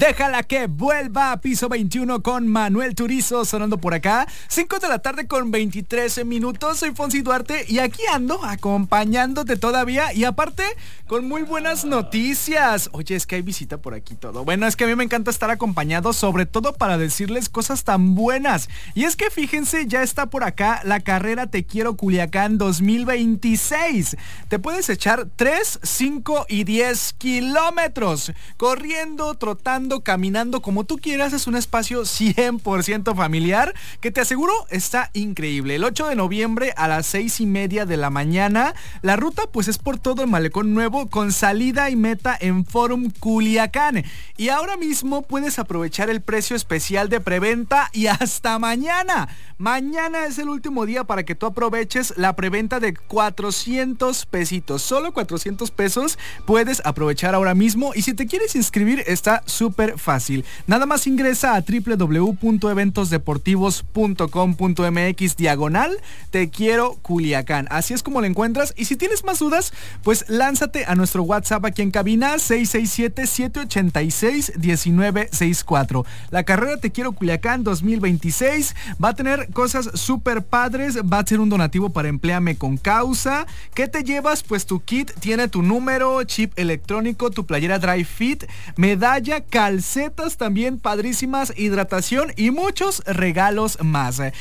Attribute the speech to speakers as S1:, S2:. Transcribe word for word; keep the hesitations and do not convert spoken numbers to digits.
S1: Déjala que vuelva a piso veintiuno con Manuel Turizo sonando por acá. cinco de la tarde con veintitrés minutos. Soy Fonsi Duarte y aquí ando acompañándote todavía y aparte con muy buenas noticias. Oye, es que hay visita por aquí todo. Bueno, es que a mí me encanta estar acompañado, sobre todo para decirles cosas tan buenas. Y es que fíjense, ya está por acá la carrera Te Quiero Culiacán dos mil veintiséis. Te puedes echar tres, cinco y diez kilómetros corriendo, trotando, caminando, como tú quieras. Es un espacio cien por ciento familiar que te aseguro está increíble. El ocho de noviembre a las seis y media de la mañana. La ruta pues es por todo el Malecón Nuevo con salida y meta en Forum Culiacán. Y ahora mismo puedes aprovechar el precio especial de preventa y hasta mañana. Mañana es el último día para que tú aproveches la preventa de cuatrocientos pesitos. Solo cuatrocientos pesos puedes aprovechar ahora mismo. Y si te quieres inscribir está súper fácil. Nada más ingresa a doble u doble u doble u punto eventos deportivos punto com punto m x diagonal Te Quiero Culiacán. Así es como lo encuentras. Y si tienes más dudas, pues lánzate a nuestro WhatsApp aquí en cabina seis seis siete, siete ocho seis, uno nueve seis cuatro. La carrera Te Quiero Culiacán dos mil veintiséis va a tener cosas súper padres. Va a ser un donativo para Empléame con Causa. ¿Qué te llevas? Pues tu kit tiene tu número, chip electrónico, tu playera Dry Fit, medalla, calcetas también padrísimas, hidratación y muchos regalos más.